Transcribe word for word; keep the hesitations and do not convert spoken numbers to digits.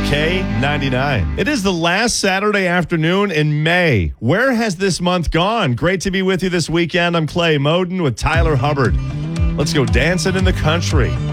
K ninety-nine. It is the last Saturday afternoon in May. Where has this month gone? Great to be with you this weekend. I'm Clay Moden with Tyler Hubbard. Let's go dancing in the country.